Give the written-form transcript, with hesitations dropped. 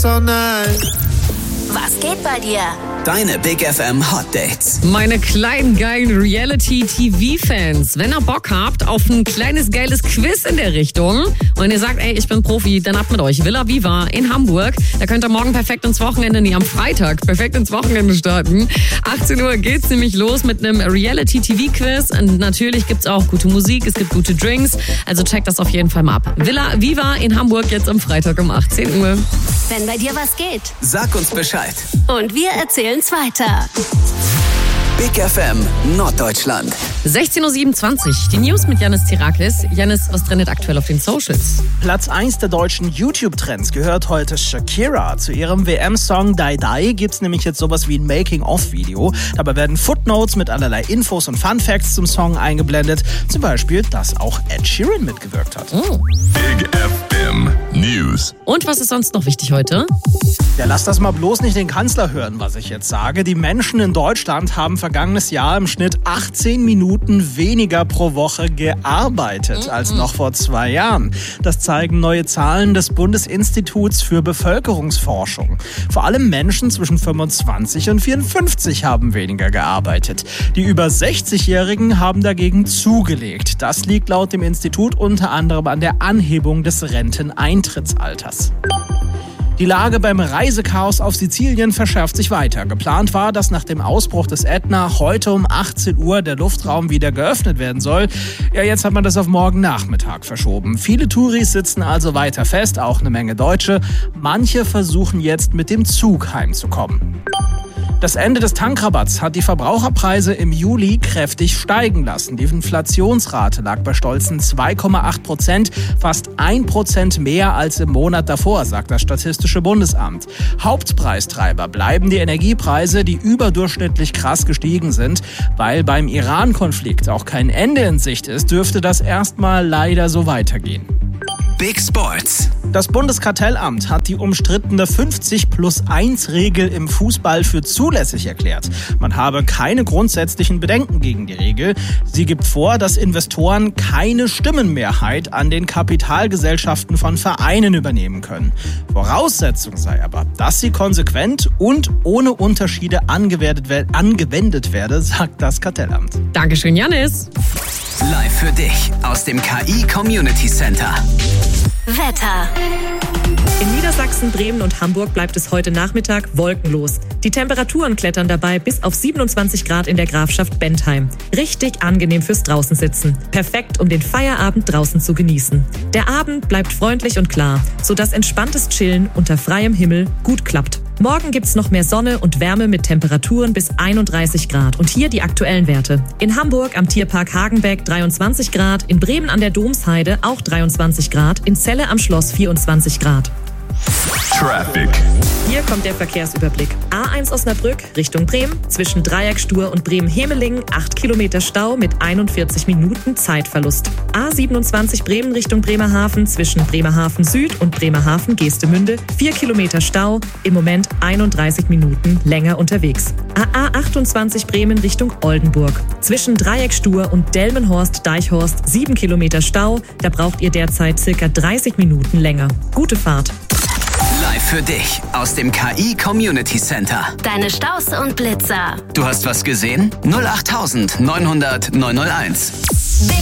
so nice. Was geht bei dir? Deine Big FM Hot Dates. Meine kleinen geilen Reality-TV-Fans, wenn ihr Bock habt auf ein kleines geiles Quiz in der Richtung und ihr sagt, ey, ich bin Profi, dann ab mit euch. Villa Viva in Hamburg. Da könnt ihr morgen perfekt ins Wochenende, am Freitag perfekt ins Wochenende starten. 18 Uhr geht's nämlich los mit einem Reality-TV-Quiz und natürlich gibt's auch gute Musik, es gibt gute Drinks, also checkt das auf jeden Fall mal ab. Villa Viva in Hamburg jetzt am Freitag um 18 Uhr. Wenn bei dir was geht. Sag uns Bescheid. Und wir erzählen's weiter. Big FM Norddeutschland. 16.27 Uhr, die News mit Yannis Tirakis. Yannis, was trendet aktuell auf den Socials? Platz 1 der deutschen YouTube-Trends gehört heute Shakira. Zu ihrem WM-Song Die Die gibt's nämlich jetzt sowas wie ein Making-of-Video. Dabei werden Footnotes mit allerlei Infos und Fun-Facts zum Song eingeblendet. Zum Beispiel, dass auch Ed Sheeran mitgewirkt hat. Oh. Big FM News. Und was ist sonst noch wichtig heute? Ja, lass das mal bloß nicht den Kanzler hören, was ich jetzt sage. Die Menschen in Deutschland haben vergangenes Jahr im Schnitt 18 Minuten weniger pro Woche gearbeitet als noch vor 2 Jahren. Das zeigen neue Zahlen des Bundesinstituts für Bevölkerungsforschung. Vor allem Menschen zwischen 25 und 54 haben weniger gearbeitet. Die über 60-Jährigen haben dagegen zugelegt. Das liegt laut dem Institut unter anderem an der Anhebung des Renteneintrittsalters. Die Lage beim Reisechaos auf Sizilien verschärft sich weiter. Geplant war, dass nach dem Ausbruch des Ätna heute um 18 Uhr der Luftraum wieder geöffnet werden soll. Ja, jetzt hat man das auf morgen Nachmittag verschoben. Viele Touris sitzen also weiter fest, auch eine Menge Deutsche. Manche versuchen jetzt mit dem Zug heimzukommen. Das Ende des Tankrabatts hat die Verbraucherpreise im Juli kräftig steigen lassen. Die Inflationsrate lag bei stolzen 2,8%, fast 1% mehr als im Monat davor, sagt das Statistische Bundesamt. Hauptpreistreiber bleiben die Energiepreise, die überdurchschnittlich krass gestiegen sind. Weil beim Iran-Konflikt auch kein Ende in Sicht ist, dürfte das erstmal leider so weitergehen. Big Sports. Das Bundeskartellamt hat die umstrittene 50+1-Regel im Fußball für zulässig erklärt. Man habe keine grundsätzlichen Bedenken gegen die Regel. Sie gibt vor, dass Investoren keine Stimmenmehrheit an den Kapitalgesellschaften von Vereinen übernehmen können. Voraussetzung sei aber, dass sie konsequent und ohne Unterschiede angewendet werde, sagt das Kartellamt. Dankeschön, Yannis. Live für dich aus dem KI Community Center. Wetter. In Niedersachsen, Bremen und Hamburg bleibt es heute Nachmittag wolkenlos. Die Temperaturen klettern dabei bis auf 27 Grad in der Grafschaft Bentheim. Richtig angenehm fürs Draußensitzen. Perfekt, um den Feierabend draußen zu genießen. Der Abend bleibt freundlich und klar, sodass entspanntes Chillen unter freiem Himmel gut klappt. Morgen gibt's noch mehr Sonne und Wärme mit Temperaturen bis 31 Grad. Und hier die aktuellen Werte. In Hamburg am Tierpark Hagenbeck 23 Grad, in Bremen an der Domsheide auch 23 Grad, in Celle am Schloss 24 Grad. Traffic. Hier kommt der Verkehrsüberblick. A1 Osnabrück Richtung Bremen, zwischen Dreieckstuhr und Bremen-Hemelingen 8 Kilometer Stau mit 41 Minuten Zeitverlust. A27 Bremen Richtung Bremerhaven, zwischen Bremerhaven Süd und Bremerhaven-Geestemünde 4 Kilometer Stau, im Moment 31 Minuten länger unterwegs. A28 Bremen Richtung Oldenburg, zwischen Dreieckstuhr und Delmenhorst-Deichhorst 7 Kilometer Stau, da braucht ihr derzeit circa 30 Minuten länger. Gute Fahrt. Live für dich aus dem KI Community Center. Deine Staus und Blitzer. Du hast was gesehen? 08900 901.